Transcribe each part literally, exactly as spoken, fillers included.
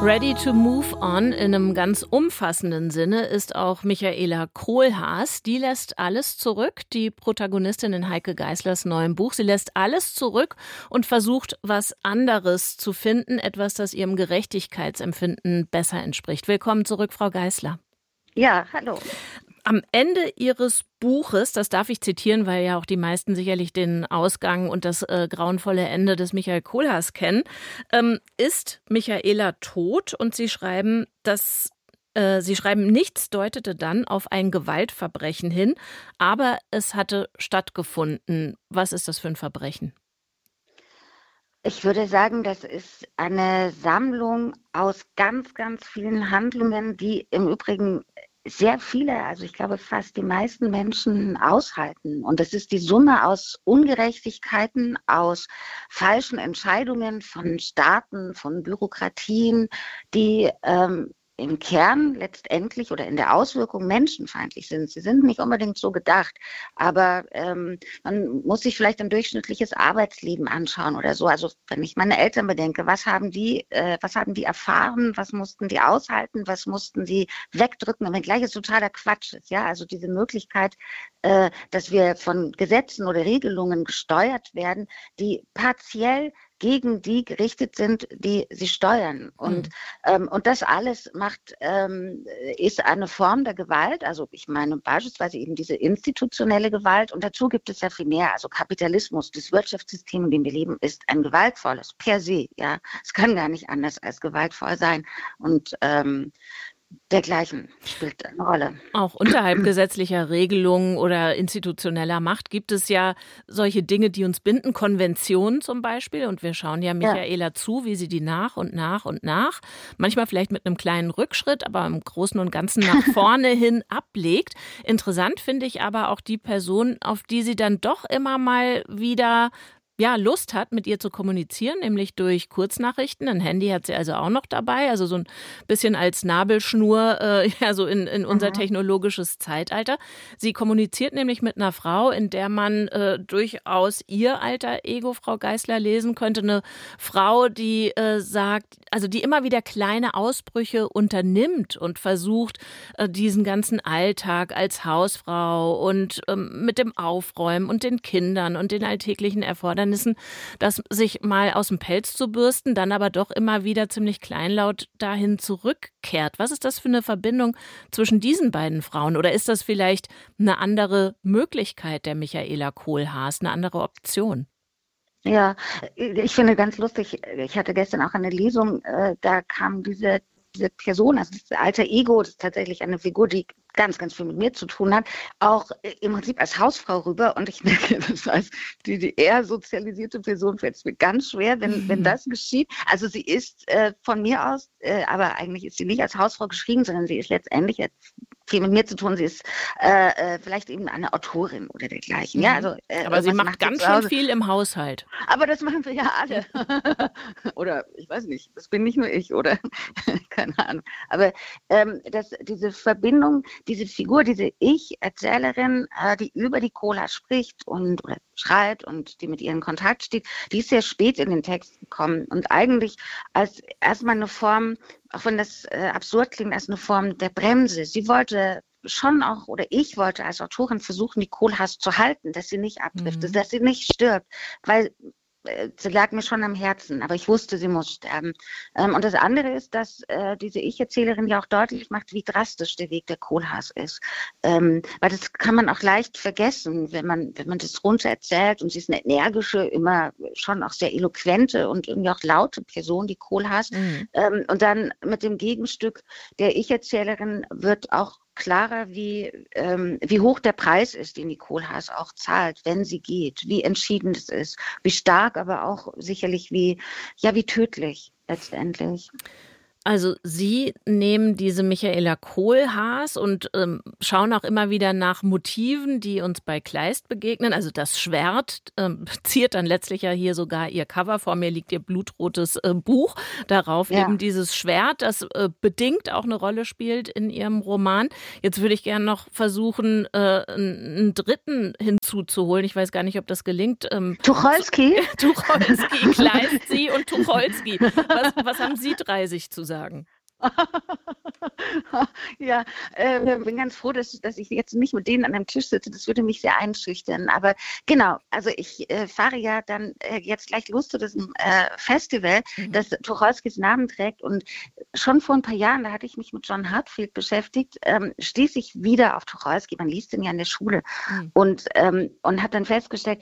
Ready to Move On in einem ganz umfassenden Sinne ist auch Michaela Kohlhaas. Die lässt alles zurück, die Protagonistin in Heike Geißlers neuem Buch. Sie lässt alles zurück und versucht, was anderes zu finden, etwas, das ihrem Gerechtigkeitsempfinden besser entspricht. Willkommen zurück, Frau Geißler. Ja, hallo. Am Ende Ihres Buches, das darf ich zitieren, weil ja auch die meisten sicherlich den Ausgang und das äh, grauenvolle Ende des Michael Kohlhaas kennen, ähm, ist Michaela tot und Sie schreiben, dass äh, Sie schreiben, nichts deutete dann auf ein Gewaltverbrechen hin, aber es hatte stattgefunden. Was ist das für ein Verbrechen? Ich würde sagen, das ist eine Sammlung aus ganz, ganz vielen Handlungen, die im Übrigen sehr viele, also ich glaube fast die meisten Menschen aushalten. Und das ist die Summe aus Ungerechtigkeiten, aus falschen Entscheidungen von Staaten, von Bürokratien, die ähm, im Kern letztendlich oder in der Auswirkung menschenfeindlich sind. Sie sind nicht unbedingt so gedacht, aber ähm, man muss sich vielleicht ein durchschnittliches Arbeitsleben anschauen oder so. Also wenn ich meine Eltern bedenke, was haben die, äh, was haben die erfahren, was mussten die aushalten, was mussten sie wegdrücken, und wenngleich es totaler Quatsch ist. Ja, also diese Möglichkeit, äh, dass wir von Gesetzen oder Regelungen gesteuert werden, die partiell gegen die gerichtet sind, die sie steuern. Und, mhm. ähm, und das alles macht, ähm, ist eine Form der Gewalt. Also ich meine beispielsweise eben diese institutionelle Gewalt. Und dazu gibt es ja viel mehr. Also Kapitalismus, das Wirtschaftssystem, in dem wir leben, ist ein gewaltvolles per se. Ja, es kann gar nicht anders als gewaltvoll sein. Und ähm, dergleichen spielt eine Rolle. Auch unterhalb gesetzlicher Regelungen oder institutioneller Macht gibt es ja solche Dinge, die uns binden, Konventionen zum Beispiel. Und wir schauen ja Michaela ja. zu, wie sie die nach und nach und nach, manchmal vielleicht mit einem kleinen Rückschritt, aber im Großen und Ganzen nach vorne hin ablegt. Interessant finde ich aber auch die Person, auf die sie dann doch immer mal wieder ja, Lust hat, mit ihr zu kommunizieren, nämlich durch Kurznachrichten. Ein Handy hat sie also auch noch dabei, also so ein bisschen als Nabelschnur äh, ja, so in, in unser mhm. technologisches Zeitalter. Sie kommuniziert nämlich mit einer Frau, in der man äh, durchaus ihr alter Ego, Frau Geißler, lesen könnte. Eine Frau, die äh, sagt, also die immer wieder kleine Ausbrüche unternimmt und versucht, äh, diesen ganzen Alltag als Hausfrau und ähm, mit dem Aufräumen und den Kindern und den alltäglichen Erfordernissen, das sich mal aus dem Pelz zu bürsten, dann aber doch immer wieder ziemlich kleinlaut dahin zurückkehrt. Was ist das für eine Verbindung zwischen diesen beiden Frauen? Oder ist das vielleicht eine andere Möglichkeit der Michaela Kohlhaas, eine andere Option? Ja, ich finde ganz lustig, ich hatte gestern auch eine Lesung, äh, da kam diese, diese Person, also das alter Ego, das ist tatsächlich eine Figur, die ganz, ganz viel mit mir zu tun hat, auch im Prinzip als Hausfrau rüber. Und ich merke, das heißt, die, die eher sozialisierte Person fällt es mir ganz schwer, wenn, mhm. wenn das geschieht. Also sie ist äh, von mir aus, äh, aber eigentlich ist sie nicht als Hausfrau geschrieben, sondern sie ist letztendlich jetzt viel mit mir zu tun. Sie ist äh, äh, vielleicht eben eine Autorin oder dergleichen. Mhm. Ja, also, äh, aber sie macht, macht ganz schön viel im Haushalt. Aber das machen wir ja alle. Oder ich weiß nicht, das bin nicht nur ich, oder? Keine Ahnung. Aber ähm, das, diese Verbindung, diese Figur, diese Ich-Erzählerin, äh, die über die Kohlhaas spricht und oder schreibt und die mit ihr in Kontakt steht, die ist sehr spät in den Text gekommen und eigentlich als erstmal eine Form, auch wenn das äh, absurd klingt, als eine Form der Bremse. Sie wollte schon auch, oder ich wollte als Autorin versuchen, die Kohlhaas zu halten, dass sie nicht abdriftet, mhm. dass sie nicht stirbt, weil sie lag mir schon am Herzen, aber ich wusste, sie muss sterben. Ähm, und das andere ist, dass äh, diese Ich-Erzählerin ja auch deutlich macht, wie drastisch der Weg der Kohlhaas ist. Ähm, weil das kann man auch leicht vergessen, wenn man, wenn man das runter erzählt. Und sie ist eine energische, immer schon auch sehr eloquente und irgendwie auch laute Person, die Kohlhaas. Mhm. Ähm, und dann mit dem Gegenstück der Ich-Erzählerin wird auch klarer, wie, ähm, wie hoch der Preis ist, den die Kohlhaas auch zahlt, wenn sie geht, wie entschieden es ist, wie stark, aber auch sicherlich wie, ja, wie tödlich letztendlich. Also Sie nehmen diese Michaela Kohlhaas und ähm, schauen auch immer wieder nach Motiven, die uns bei Kleist begegnen. Also das Schwert ähm, ziert dann letztlich ja hier sogar ihr Cover. Vor mir liegt ihr blutrotes äh, Buch. Darauf ja. eben dieses Schwert, das äh, bedingt auch eine Rolle spielt in ihrem Roman. Jetzt würde ich gerne noch versuchen, äh, einen, einen dritten hinzuzuholen. Ich weiß gar nicht, ob das gelingt. Ähm, Tucholsky? Tucholsky, Kleist, Sie und Tucholsky. Was, was haben Sie drei sich zu sagen? sagen? Ja, äh, bin ganz froh, dass, dass ich jetzt nicht mit denen an einem Tisch sitze. Das würde mich sehr einschüchtern. Aber genau, also ich äh, fahre ja dann äh, jetzt gleich los zu diesem äh, Festival, mhm. das Tucholskys Namen trägt. Und schon vor ein paar Jahren, da hatte ich mich mit John Heartfield beschäftigt, ähm, stieß ich wieder auf Tucholsky. Man liest ihn ja in der Schule. Mhm. Und, ähm, und habe dann festgestellt,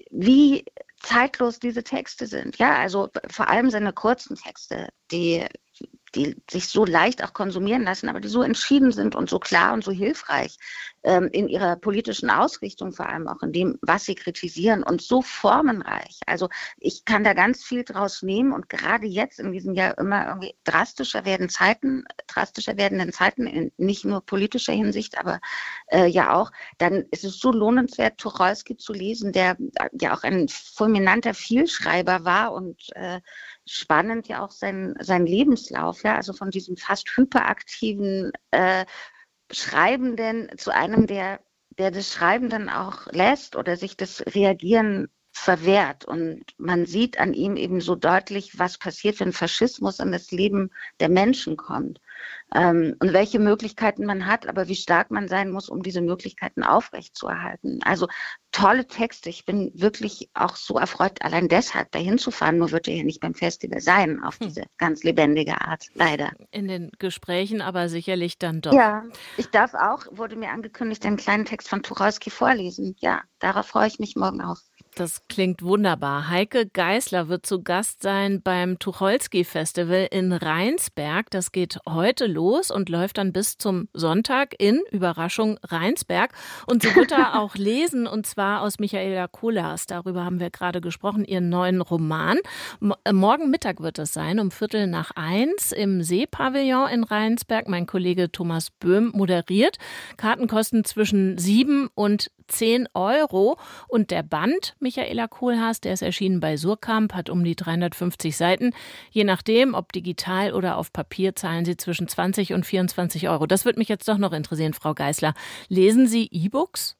wie zeitlos diese Texte sind. Ja, also vor allem seine kurzen Texte, die die sich so leicht auch konsumieren lassen, aber die so entschieden sind und so klar und so hilfreich ähm, in ihrer politischen Ausrichtung, vor allem auch in dem, was sie kritisieren und so formenreich. Also ich kann da ganz viel draus nehmen und gerade jetzt in diesen ja immer irgendwie drastischer werden Zeiten, drastischer werdenden Zeiten, in nicht nur politischer Hinsicht, aber äh, ja auch, dann ist es so lohnenswert, Tucholsky zu lesen, der ja auch ein fulminanter Vielschreiber war und äh, spannend ja auch sein, sein Lebenslauf, ja, also von diesem fast hyperaktiven äh, Schreibenden zu einem, der, der das Schreiben dann auch lässt oder sich das Reagieren verwehrt. Und man sieht an ihm eben so deutlich, was passiert, wenn Faschismus in das Leben der Menschen kommt. Ähm, und welche Möglichkeiten man hat, aber wie stark man sein muss, um diese Möglichkeiten aufrechtzuerhalten. Also tolle Texte. Ich bin wirklich auch so erfreut, allein deshalb dahin zu fahren. Nur wird er ja nicht beim Festival sein, auf diese ganz lebendige Art, leider. In den Gesprächen aber sicherlich dann doch. Ja, ich darf auch, wurde mir angekündigt, einen kleinen Text von Tucholsky vorlesen. Ja, darauf freue ich mich morgen auf. Das klingt wunderbar. Heike Geisler wird zu Gast sein beim Tucholsky-Festival in Rheinsberg. Das geht heute los und läuft dann bis zum Sonntag in, Überraschung, Rheinsberg. Und sie wird da auch lesen, und zwar aus Michaela Kohlhaas. Darüber haben wir gerade gesprochen, ihren neuen Roman. Morgen Mittag wird es sein, um Viertel nach eins im Seepavillon in Rheinsberg. Mein Kollege Thomas Böhm moderiert. Karten kosten zwischen sieben und zehn Euro. Und der Band Michaela Kohlhaas, der ist erschienen bei Surkamp, hat um die dreihundertfünfzig Seiten. Je nachdem, ob digital oder auf Papier, zahlen Sie zwischen zwanzig und vierundzwanzig Euro. Das würde mich jetzt doch noch interessieren, Frau Geisler. Lesen Sie E-Books?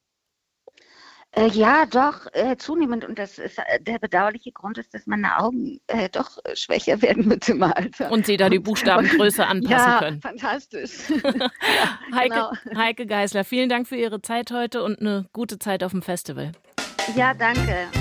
Äh, ja, doch, äh, zunehmend. Und das ist, äh, der bedauerliche Grund ist, dass meine Augen äh, doch schwächer werden mit dem Alter. Und Sie da die Buchstabengröße anpassen ja, können. Fantastisch. ja, Heike, genau. Heike Geisler, vielen Dank für Ihre Zeit heute und eine gute Zeit auf dem Festival. Ja, danke.